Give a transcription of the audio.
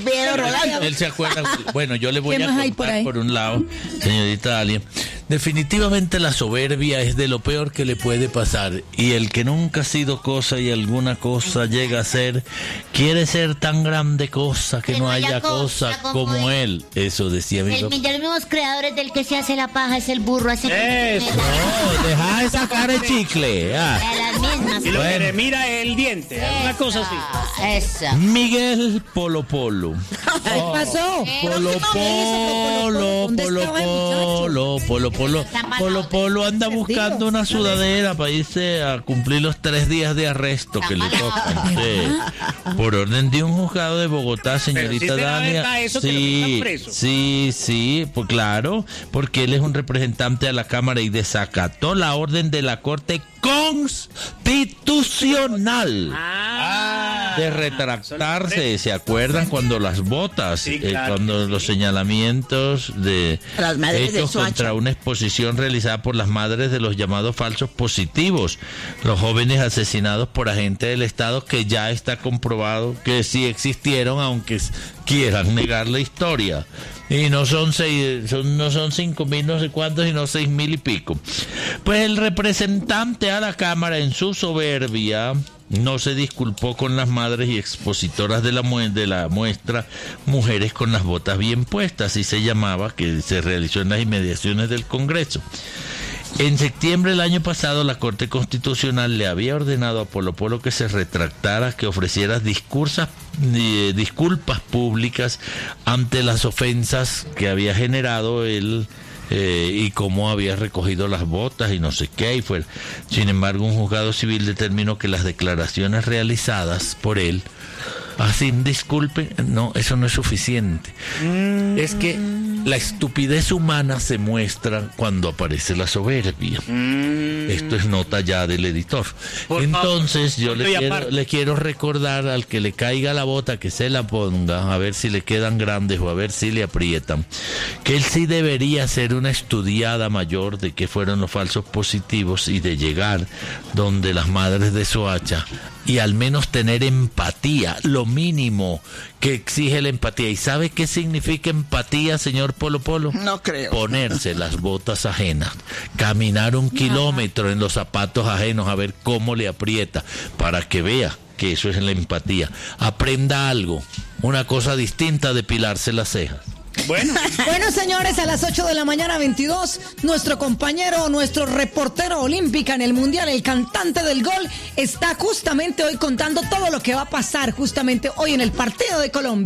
olvidó, Rolando. Él se acuerda. Bueno, yo le voy ¿Qué a más hay contar por por un lado, señorita Dalia. Definitivamente la soberbia es de lo peor que le puede pasar. Y el que nunca ha sido cosa y alguna cosa llega a ser, quiere ser tan grande cosa que no haya cosa como él. Eso decía mi papá. De los mismos creadores del que se hace la paja es el burro. Eso. No, deja de sacar el chicle. De las mismas. Y lo que le mira el diente, una cosa así. Esa. Miguel Polo Polo. ¿Qué pasó? Polo Polo anda buscando una sudadera para irse a cumplir los 3 días de arresto que le tocan. Sí. Por orden de un juzgado de Bogotá, señorita Dania. Sí, pues claro, porque él es un representante de la Cámara y desacató la orden de la Corte Constitucional de retractarse. ¿Se acuerdan cuando las botas, cuando los señalamientos de hechos contra una exposición realizada por las madres de los llamados falsos positivos, los jóvenes asesinados por agentes del Estado, que ya está comprobado que sí existieron, aunque quieran negar la historia? Y no son 5.000 no sé cuántos, sino 6.000 y pico. Pues el representante a la Cámara, en su soberbia, no se disculpó con las madres y expositoras de la muestra Mujeres con las botas bien puestas, así se llamaba, que se realizó en las inmediaciones del Congreso. En septiembre del año pasado, la Corte Constitucional le había ordenado a Polo Polo que se retractara, que ofreciera disculpas públicas ante las ofensas que había generado él y cómo había recogido las botas y no sé qué. Y fue. Sin embargo, un juzgado civil determinó que las declaraciones realizadas por él, así, disculpe, no, eso no es suficiente. Es que la estupidez humana se muestra cuando aparece la soberbia. Esto es nota ya del editor. Entonces yo le quiero recordar al que le caiga la bota que se la ponga, a ver si le quedan grandes o a ver si le aprietan, que él sí debería ser una estudiada mayor de qué fueron los falsos positivos y de llegar donde las madres de Soacha y al menos tener empatía, lo mínimo que exige la empatía. ¿Y sabe qué significa empatía, señor Polo Polo? No creo. Ponerse las botas ajenas, caminar 1 kilómetro en los zapatos ajenos a ver cómo le aprieta, para que vea que eso es la empatía. Aprenda algo, una cosa distinta a depilarse las cejas. Bueno, señores, a las 8 de la mañana 22, nuestro compañero, nuestro reportero olímpica en el Mundial, el cantante del gol, está justamente hoy contando todo lo que va a pasar justamente hoy en el partido de Colombia.